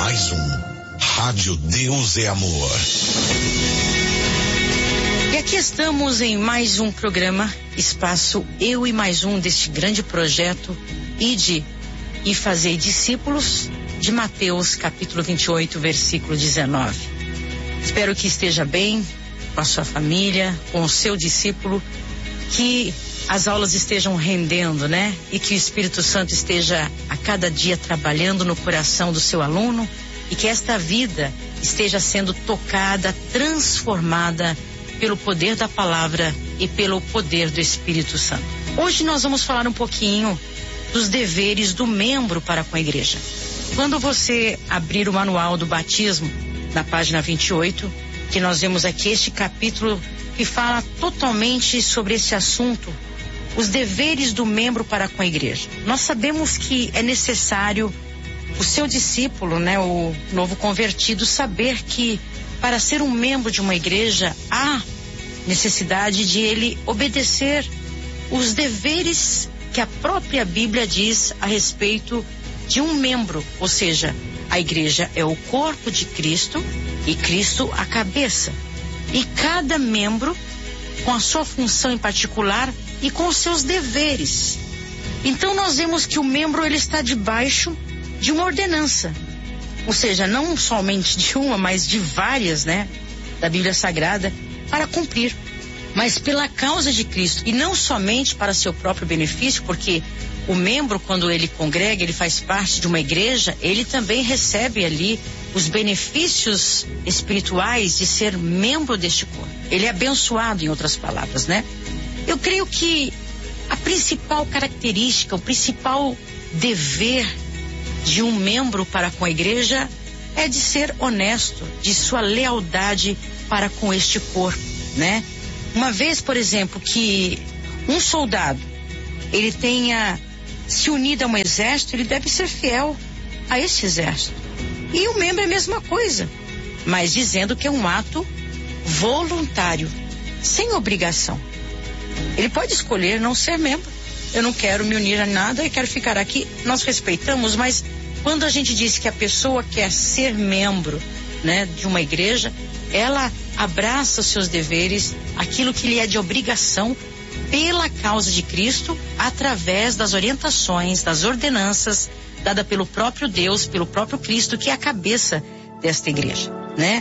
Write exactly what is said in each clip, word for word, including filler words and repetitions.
mais um Rádio Deus é Amor. E aqui estamos em mais um programa, Espaço Eu e Mais Um, deste grande projeto Ide e Fazei Discípulos, de Mateus capítulo vinte e oito, versículo dezenove. Espero que esteja bem com a sua família, com o seu discípulo, que as aulas estejam rendendo, né? E que o Espírito Santo esteja a cada dia trabalhando no coração do seu aluno e que esta vida esteja sendo tocada, transformada pelo poder da palavra e pelo poder do Espírito Santo. Hoje nós vamos falar um pouquinho dos deveres do membro para com a igreja. Quando você abrir o manual do batismo, na página vinte e oito, que nós vemos aqui este capítulo que fala totalmente sobre esse assunto, os deveres do membro para com a igreja. Nós sabemos que é necessário o seu discípulo, né, o novo convertido, saber que para ser um membro de uma igreja há necessidade de ele obedecer os deveres que a própria Bíblia diz a respeito de um membro, ou seja, a igreja é o corpo de Cristo e Cristo a cabeça. E cada membro com a sua função em particular e com os seus deveres. Então nós vemos que o membro ele está debaixo de uma ordenança, ou seja, não somente de uma, mas de várias, né, da Bíblia Sagrada, para cumprir, mas pela causa de Cristo e não somente para seu próprio benefício, porque o membro, quando ele congrega, ele faz parte de uma igreja, ele também recebe ali os benefícios espirituais de ser membro deste corpo. Ele é abençoado, em outras palavras, né? Eu creio que a principal característica, o principal dever de um membro para com a igreja é de ser honesto, de sua lealdade para com este corpo, né? Uma vez, por exemplo, que um soldado ele tenha se unido a um exército, ele deve ser fiel a esse exército. E o membro é a mesma coisa, mas dizendo que é um ato voluntário, sem obrigação. Ele pode escolher não ser membro. Eu não quero me unir a nada e quero ficar aqui. Nós respeitamos, mas quando a gente diz que a pessoa quer ser membro, né, de uma igreja, ela abraça os seus deveres, aquilo que lhe é de obrigação, pela causa de Cristo, através das orientações, das ordenanças dada pelo próprio Deus, pelo próprio Cristo, que é a cabeça desta igreja, né?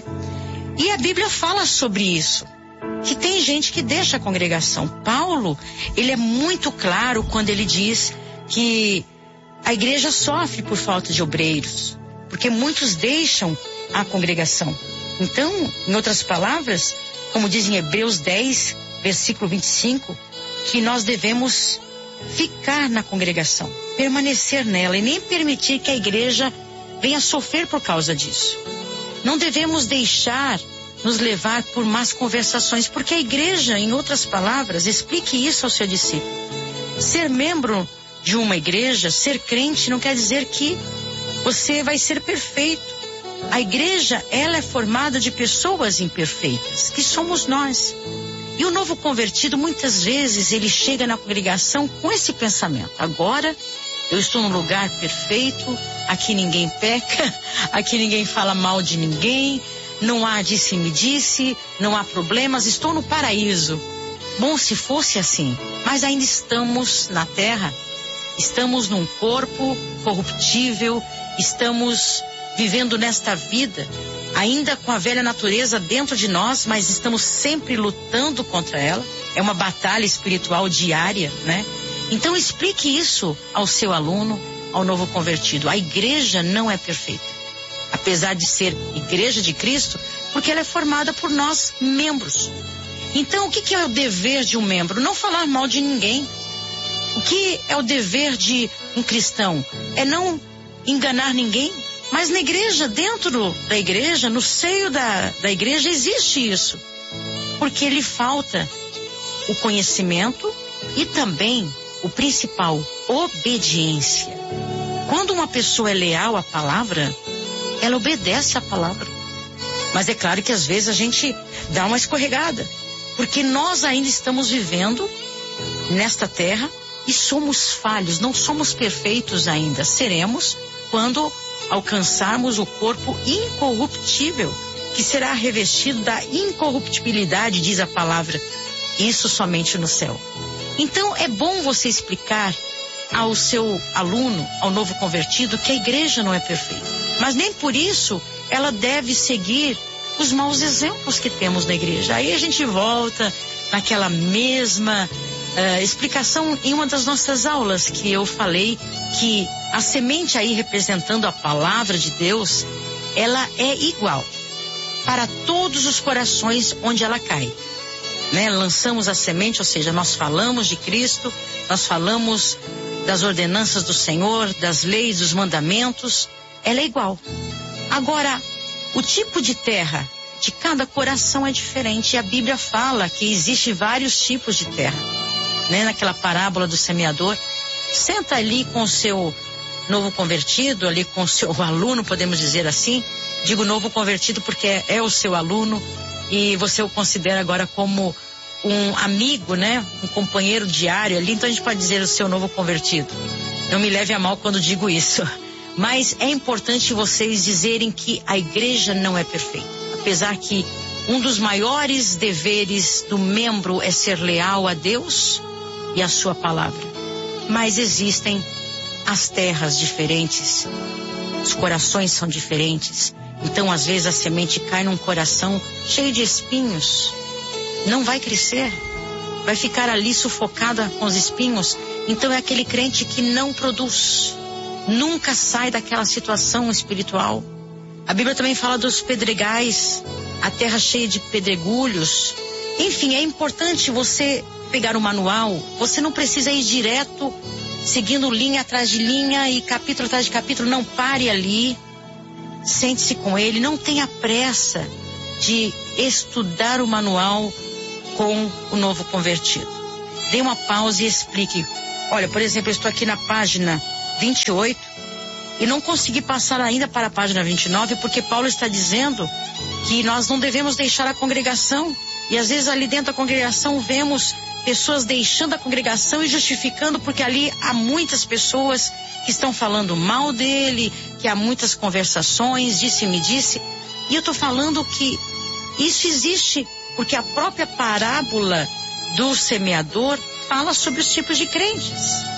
E a Bíblia fala sobre isso, que tem gente que deixa a congregação. Paulo, ele é muito claro quando ele diz que a igreja sofre por falta de obreiros, porque muitos deixam a congregação. Então, em outras palavras, como diz em Hebreus dez, versículo vinte e cinco, que nós devemos ficar na congregação, permanecer nela e nem permitir que a igreja venha sofrer por causa disso. Não devemos deixar nos levar por más conversações, porque a igreja, em outras palavras, explique isso ao seu discípulo. Ser membro de uma igreja, ser crente, não quer dizer que você vai ser perfeito. A igreja, ela é formada de pessoas imperfeitas, que somos nós. E o novo convertido, muitas vezes, ele chega na congregação com esse pensamento. Agora, eu estou num lugar perfeito, aqui ninguém peca, aqui ninguém fala mal de ninguém, não há disse-me-disse, não há problemas, estou no paraíso. Bom, se fosse assim, mas ainda estamos na terra, estamos num corpo corruptível, estamos vivendo nesta vida, ainda com a velha natureza dentro de nós, mas estamos sempre lutando contra ela. É uma batalha espiritual diária, né? Então explique isso ao seu aluno, ao novo convertido. A igreja não é perfeita, apesar de ser igreja de Cristo, porque ela é formada por nós, membros. Então o que, que é o dever de um membro? Não falar mal de ninguém. O que é o dever de um cristão? É não enganar ninguém. Mas na igreja, dentro da igreja, no seio da, da igreja, existe isso. Porque lhe falta o conhecimento e também, o principal, obediência. Quando uma pessoa é leal à palavra, ela obedece à palavra. Mas é claro que às vezes a gente dá uma escorregada, porque nós ainda estamos vivendo nesta terra e somos falhos, não somos perfeitos ainda. Seremos quando alcançarmos o corpo incorruptível, que será revestido da incorruptibilidade, diz a palavra. Isso somente no céu. Então é bom você explicar ao seu aluno, ao novo convertido, que a igreja não é perfeita. Mas nem por isso ela deve seguir os maus exemplos que temos na igreja. Aí a gente volta naquela mesma uh, explicação em uma das nossas aulas, que eu falei que a semente aí representando a palavra de Deus, ela é igual para todos os corações onde ela cai. Né? Lançamos a semente, ou seja, nós falamos de Cristo, nós falamos das ordenanças do Senhor, das leis, dos mandamentos, ela é igual. Agora, o tipo de terra de cada coração é diferente, e a Bíblia fala que existe vários tipos de terra, né? Naquela parábola do semeador, senta ali com o seu novo convertido, ali com o seu aluno, podemos dizer assim. Digo novo convertido porque é, é o seu aluno, e você o considera agora como um amigo, né? Um companheiro diário ali, então a gente pode dizer o seu novo convertido. Não me leve a mal quando digo isso, mas é importante vocês dizerem que a igreja não é perfeita, apesar que um dos maiores deveres do membro é ser leal a Deus e a sua palavra. Mas existem as terras diferentes, os corações são diferentes. Então, às vezes, a semente cai num coração cheio de espinhos. Não vai crescer. Vai ficar ali sufocada com os espinhos. Então, é aquele crente que não produz. Nunca sai daquela situação espiritual. A Bíblia também fala dos pedregais, a terra cheia de pedregulhos. Enfim, é importante você pegar o manual. Você não precisa ir direto, seguindo linha atrás de linha e capítulo atrás de capítulo. Não pare ali. Sente-se com ele, não tenha pressa de estudar o manual com o novo convertido. Dê uma pausa e explique. Olha, por exemplo, eu estou aqui na página vinte e oito e não consegui passar ainda para a página vinte e nove porque Paulo está dizendo que nós não devemos deixar a congregação. E às vezes ali dentro da congregação vemos pessoas deixando a congregação e justificando porque ali há muitas pessoas que estão falando mal dele, que há muitas conversações, disse-me disse. E eu estou falando que isso existe porque a própria parábola do semeador fala sobre os tipos de crentes.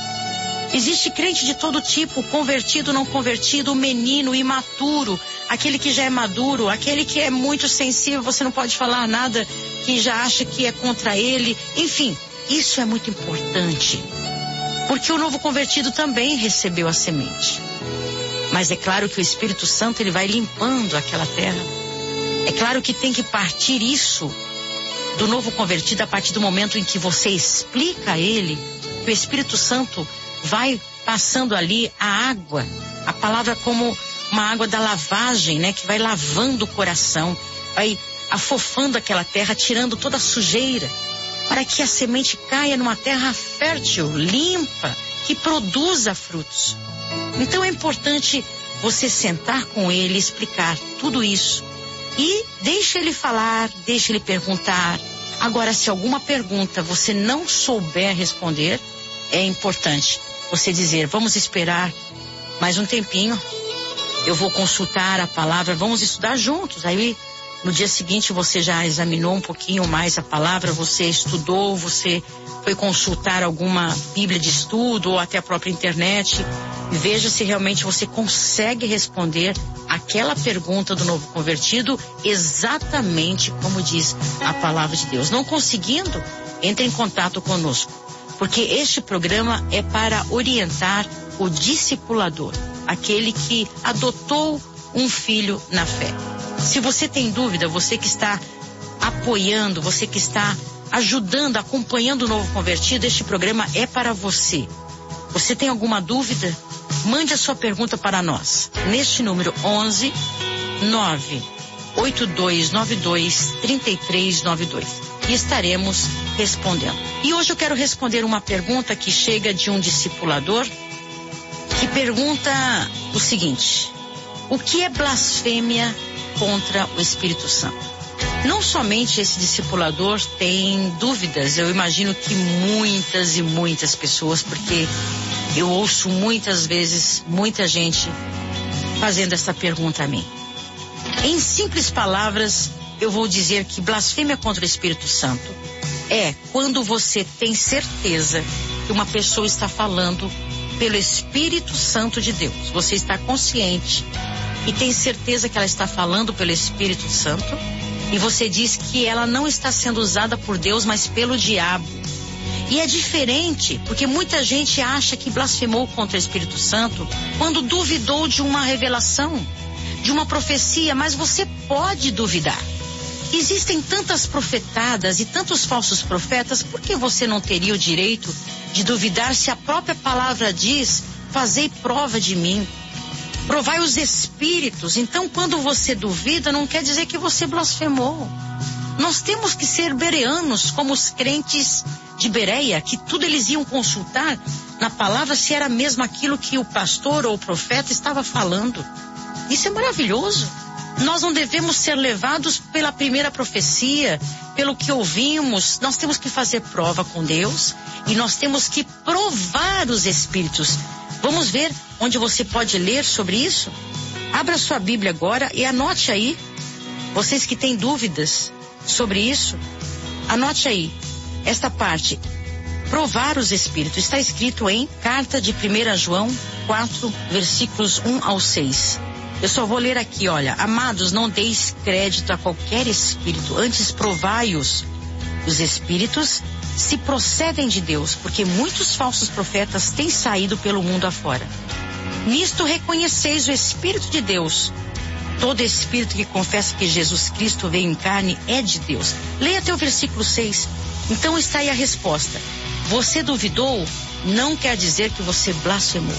Existe crente de todo tipo, convertido, não convertido, menino, imaturo, aquele que já é maduro, aquele que é muito sensível, você não pode falar nada que já acha que é contra ele. Enfim, isso é muito importante, porque o novo convertido também recebeu a semente. Mas é claro que o Espírito Santo, ele vai limpando aquela terra. É claro que tem que partir isso do novo convertido a partir do momento em que você explica a ele que o Espírito Santo vai passando ali a água, a palavra como uma água da lavagem, né? Que vai lavando o coração, vai afofando aquela terra, tirando toda a sujeira, para que a semente caia numa terra fértil, limpa, que produza frutos. Então é importante você sentar com ele, explicar tudo isso e deixa ele falar, deixa ele perguntar. Agora, se alguma pergunta você não souber responder, é importante você dizer, vamos esperar mais um tempinho, eu vou consultar a palavra, vamos estudar juntos. Aí no dia seguinte você já examinou um pouquinho mais a palavra, você estudou, você foi consultar alguma bíblia de estudo ou até a própria internet. Veja se realmente você consegue responder aquela pergunta do novo convertido exatamente como diz a palavra de Deus. Não conseguindo, entre em contato conosco, porque este programa é para orientar o discipulador, aquele que adotou um filho na fé. Se você tem dúvida, você que está apoiando, você que está ajudando, acompanhando o novo convertido, este programa é para você. Você tem alguma dúvida? Mande a sua pergunta para nós, neste número onze nove oito dois nove dois três três nove dois, e estaremos respondendo. E hoje eu quero responder uma pergunta que chega de um discipulador que pergunta o seguinte: o que é blasfêmia contra o Espírito Santo? Não somente esse discipulador tem dúvidas, eu imagino que muitas e muitas pessoas, porque eu ouço muitas vezes muita gente fazendo essa pergunta a mim. Em simples palavras, eu vou dizer que blasfêmia contra o Espírito Santo é quando você tem certeza que uma pessoa está falando pelo Espírito Santo de Deus. Você está consciente e tem certeza que ela está falando pelo Espírito Santo, e você diz que ela não está sendo usada por Deus, mas pelo diabo. E é diferente, porque muita gente acha que blasfemou contra o Espírito Santo quando duvidou de uma revelação, de uma profecia, mas você pode duvidar. Existem tantas profetadas e tantos falsos profetas, por que você não teria o direito de duvidar se a própria palavra diz: fazei prova de mim, provai os espíritos? Então, quando você duvida, não quer dizer que você blasfemou. Nós temos que ser bereanos, como os crentes de Bereia, que tudo eles iam consultar na palavra se era mesmo aquilo que o pastor ou o profeta estava falando. Isso é maravilhoso. Nós não devemos ser levados pela primeira profecia, pelo que ouvimos. Nós temos que fazer prova com Deus e nós temos que provar os espíritos. Vamos ver onde você pode ler sobre isso? Abra sua Bíblia agora e anote aí. Vocês que têm dúvidas sobre isso, anote aí esta parte. Provar os espíritos está escrito em carta de primeira João quatro, versículos um ao seis. Eu só vou ler aqui, olha: amados, não deis crédito a qualquer espírito, antes provai-os, os espíritos, se procedem de Deus, porque muitos falsos profetas têm saído pelo mundo afora. Nisto reconheceis o Espírito de Deus. Todo espírito que confessa que Jesus Cristo veio em carne é de Deus. Leia até o versículo seis. Então está aí a resposta. Você duvidou, não quer dizer que você blasfemou.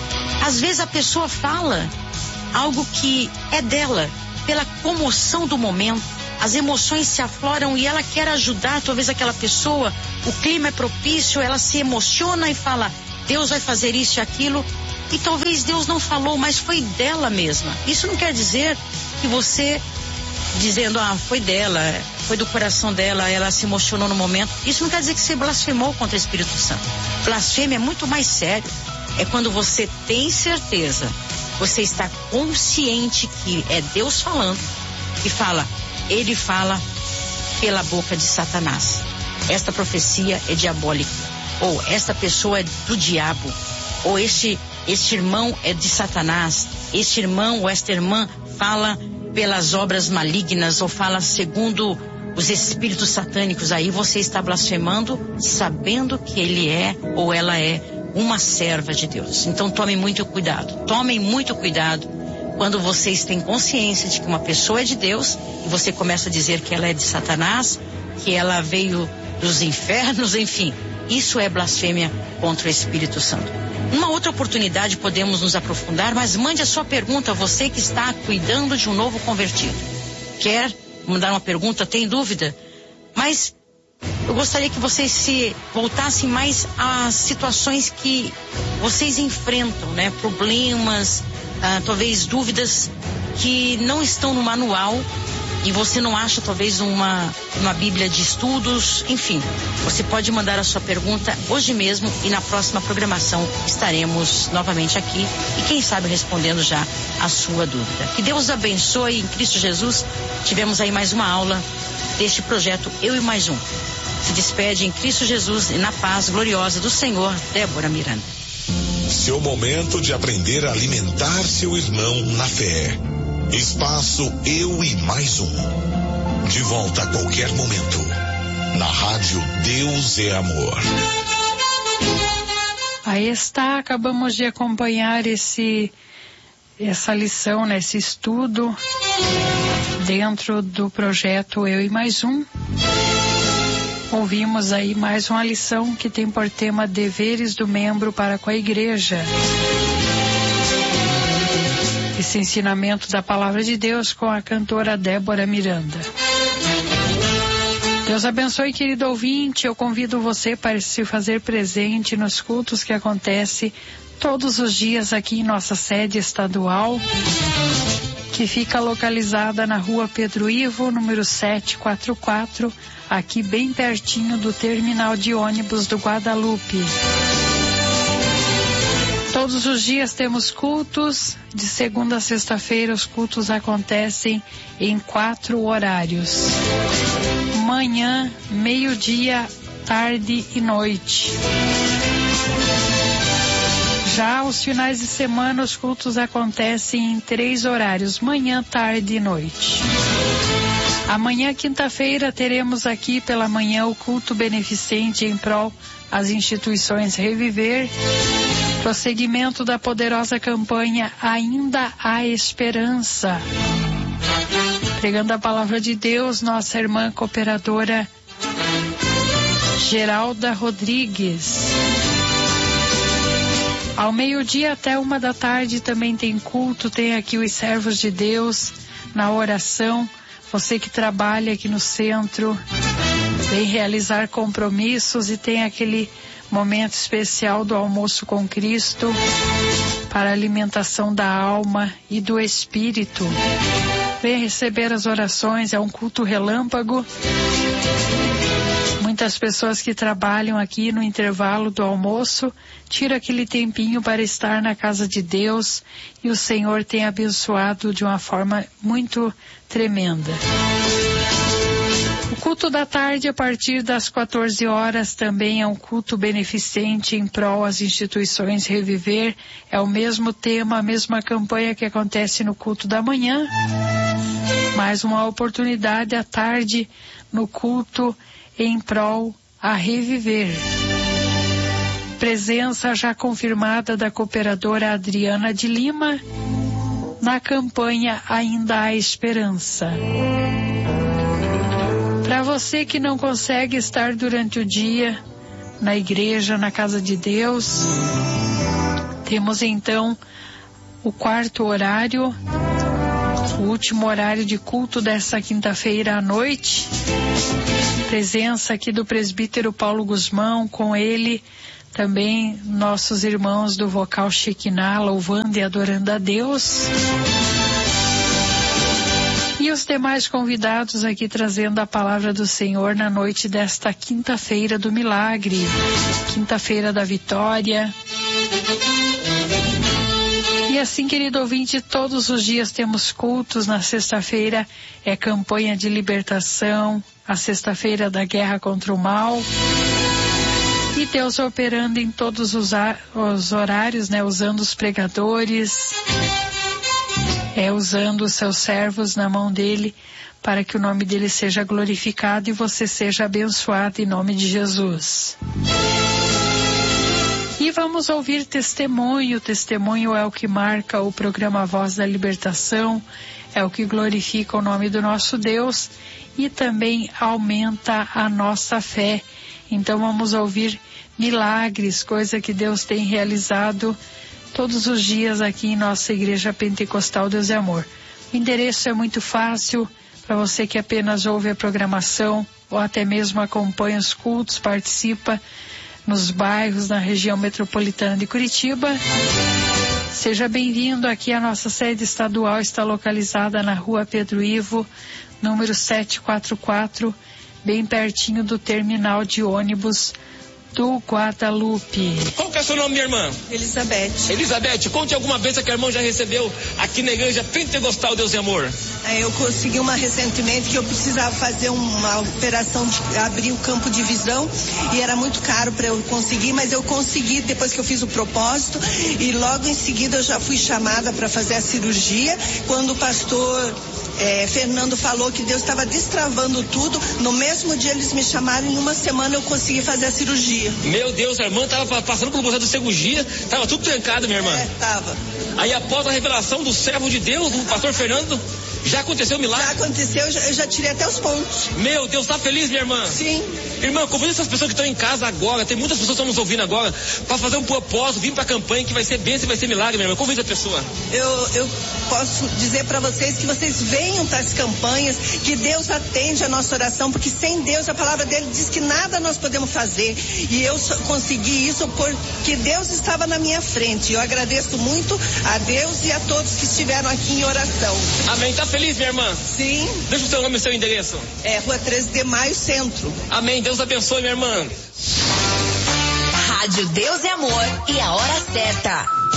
Às vezes a pessoa fala algo que é dela, pela comoção do momento, as emoções se afloram e ela quer ajudar, talvez aquela pessoa, o clima é propício, ela se emociona e fala: Deus vai fazer isso e aquilo, e talvez Deus não falou, mas foi dela mesma. Isso não quer dizer que você, dizendo, ah, foi dela, foi do coração dela, ela se emocionou no momento, isso não quer dizer que você blasfemou contra o Espírito Santo. Blasfêmia é muito mais sério, é quando você tem certeza, você está consciente que é Deus falando e fala: ele fala pela boca de Satanás. Esta profecia é diabólica, ou esta pessoa é do diabo, ou este, este irmão é de Satanás, este irmão ou esta irmã fala pelas obras malignas, ou fala segundo os espíritos satânicos. Aí você está blasfemando, sabendo que ele é ou ela é uma serva de Deus. Então tome muito cuidado, tomem muito cuidado quando vocês têm consciência de que uma pessoa é de Deus e você começa a dizer que ela é de Satanás, que ela veio dos infernos, enfim. Isso é blasfêmia contra o Espírito Santo. Numa outra oportunidade podemos nos aprofundar, mas mande a sua pergunta, você que está cuidando de um novo convertido. Quer mandar uma pergunta, tem dúvida? Mas eu gostaria que vocês se voltassem mais às situações que vocês enfrentam, né? Problemas, ah, talvez dúvidas que não estão no manual e você não acha talvez uma, uma Bíblia de estudos, enfim. Você pode mandar a sua pergunta hoje mesmo e na próxima programação estaremos novamente aqui e quem sabe respondendo já a sua dúvida. Que Deus abençoe em Cristo Jesus. Tivemos aí mais uma aula deste projeto Eu e Mais Um. Se despede em Cristo Jesus e na paz gloriosa do Senhor, Débora Miranda. Seu momento de aprender a alimentar seu irmão na fé. Espaço Eu e Mais Um. De volta a qualquer momento. Na rádio Deus é Amor. Aí está, acabamos de acompanhar esse, essa lição, né, esse estudo dentro do projeto Eu e Mais Um. Ouvimos aí mais uma lição que tem por tema deveres do membro para com a igreja. Esse ensinamento da palavra de Deus com a cantora Débora Miranda. Deus abençoe, querido ouvinte. Eu convido você para se fazer presente nos cultos que acontecem todos os dias aqui em nossa sede estadual, que fica localizada na rua Pedro Ivo, número setecentos e quarenta e quatro, aqui bem pertinho do terminal de ônibus do Guadalupe. Todos os dias temos cultos. De segunda a sexta-feira os cultos acontecem em quatro horários: manhã, meio-dia, tarde e noite. Já os finais de semana os cultos acontecem em três horários: manhã, tarde e noite. Amanhã, quinta-feira, teremos aqui pela manhã o culto beneficente em prol às instituições Reviver. Prosseguimento da poderosa campanha Ainda há Esperança. Pregando a palavra de Deus, nossa irmã cooperadora Geralda Rodrigues. Ao meio-dia até uma da tarde também tem culto, tem aqui os servos de Deus na oração. Você que trabalha aqui no centro, vem realizar compromissos e tem aquele momento especial do almoço com Cristo para a alimentação da alma e do espírito. Vem receber as orações, é um culto relâmpago. Muitas pessoas que trabalham aqui no intervalo do almoço tiram aquele tempinho para estar na casa de Deus e o Senhor tem abençoado de uma forma muito tremenda. O culto da tarde, a partir das quatorze horas, também é um culto beneficente em prol às instituições Reviver. É o mesmo tema, a mesma campanha que acontece no culto da manhã. Mais uma oportunidade à tarde no culto em prol a Reviver. Presença já confirmada da cooperadora Adriana de Lima na campanha Ainda há Esperança. Para você que não consegue estar durante o dia na igreja, na casa de Deus, temos então o quarto horário, o último horário de culto dessa quinta-feira à noite. Presença aqui do presbítero Paulo Guzmão, com ele também nossos irmãos do vocal Shekinah, louvando e adorando a Deus. E os demais convidados aqui trazendo a palavra do Senhor na noite desta quinta-feira do milagre, quinta-feira da vitória. E assim, querido ouvinte, todos os dias temos cultos. Na sexta-feira é campanha de libertação, a sexta-feira da guerra contra o mal. E Deus operando em todos os, os horários, né, usando os pregadores, é usando os seus servos na mão dele, para que o nome dele seja glorificado e você seja abençoado em nome de Jesus. E vamos ouvir testemunho. Testemunho é o que marca o programa Voz da Libertação, é o que glorifica o nome do nosso Deus e também aumenta a nossa fé. Então vamos ouvir milagres, coisa que Deus tem realizado todos os dias aqui em nossa Igreja Pentecostal Deus é Amor. O endereço é muito fácil para você que apenas ouve a programação ou até mesmo acompanha os cultos, participa nos bairros na região metropolitana de Curitiba. Seja bem-vindo aqui. A nossa sede estadual está localizada na Rua Pedro Ivo, número setecentos e quarenta e quatro, bem pertinho do terminal de ônibus do Guadalupe. Qual que é o seu nome, minha irmã? Elizabeth. Elizabeth, conte alguma bênção que a irmã já recebeu aqui na Igreja Pentecostal Deus e Amor. Eu consegui uma recentemente que eu precisava fazer uma operação de abrir o campo de visão e era muito caro para eu conseguir, mas eu consegui depois que eu fiz o propósito e logo em seguida eu já fui chamada para fazer a cirurgia. Quando o pastor É, Fernando falou que Deus estava destravando tudo. No mesmo dia eles me chamaram e em uma semana eu consegui fazer a cirurgia. Meu Deus, a irmã estava passando pelo processo de cirurgia, estava tudo trancado, minha irmã. É, estava. Aí após a revelação do servo de Deus, do pastor Fernando, já aconteceu o milagre? Já aconteceu, eu já, eu já tirei até os pontos. Meu Deus, tá feliz, minha irmã? Sim. Irmã, convida essas pessoas que estão em casa agora, tem muitas pessoas que estão nos ouvindo agora, para fazer um propósito, vir para a campanha que vai ser bênção e vai ser milagre, minha irmã. Convida a pessoa. Eu, eu posso dizer para vocês que vocês venham para as campanhas, que Deus atende a nossa oração, porque sem Deus, a palavra dele diz que nada nós podemos fazer. E eu consegui isso porque Deus estava na minha frente. Eu agradeço muito a Deus e a todos que estiveram aqui em oração. Amém. Tá feliz, minha irmã? Sim. Deixa o seu nome e o seu endereço. É Rua treze de Maio, Centro. Amém. Deus abençoe, minha irmã. Rádio Deus e Amor e a hora certa.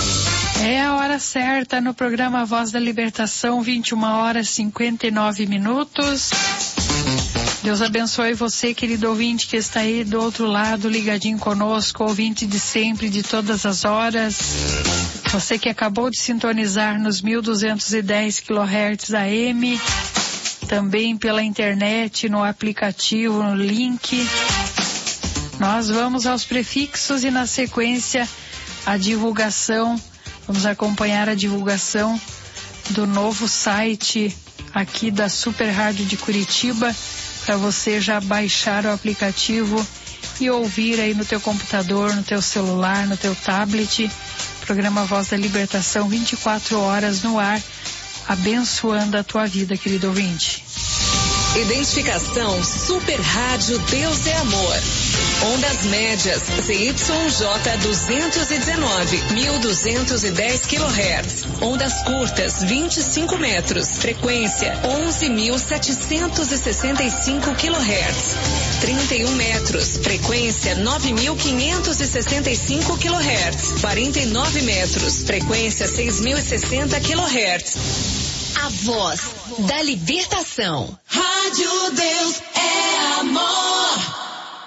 É a hora certa no programa Voz da Libertação, vinte e uma horas e cinquenta e nove minutos. Deus abençoe você, querido ouvinte, que está aí do outro lado, ligadinho conosco, ouvinte de sempre, de todas as horas. Você que acabou de sintonizar nos mil duzentos e dez quilohertz A M, também pela internet, no aplicativo, no link. Nós vamos aos prefixos e na sequência a divulgação, vamos acompanhar a divulgação do novo site aqui da Super Rádio de Curitiba, para você já baixar o aplicativo e ouvir aí no teu computador, no teu celular, no teu tablet, programa Voz da Libertação, vinte e quatro horas no ar, abençoando a tua vida, querido ouvinte. Identificação Super Rádio Deus é Amor. Ondas médias Z Y J duzentos e dezenove, mil duzentos e dez quilohertz. Ondas curtas vinte e cinco metros. Frequência onze mil setecentos e sessenta e cinco quilohertz. trinta e um metros. Frequência nove mil quinhentos e sessenta e cinco quilohertz. quarenta e nove metros. Frequência seis mil e sessenta quilohertz. A voz da libertação. Rádio Deus é Amor.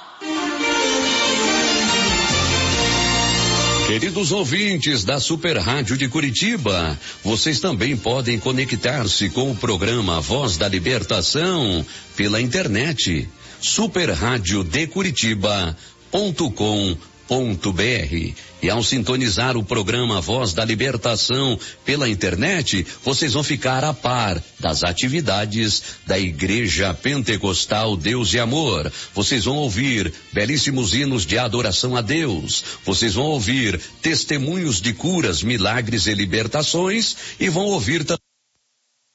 Queridos ouvintes da Super Rádio de Curitiba, vocês também podem conectar-se com o programa Voz da Libertação pela internet, super rádio de curitiba ponto com ponto br. E ao sintonizar o programa Voz da Libertação pela internet, vocês vão ficar a par das atividades da Igreja Pentecostal Deus e Amor. Vocês vão ouvir belíssimos hinos de adoração a Deus. Vocês vão ouvir testemunhos de curas, milagres e libertações, e vão ouvir também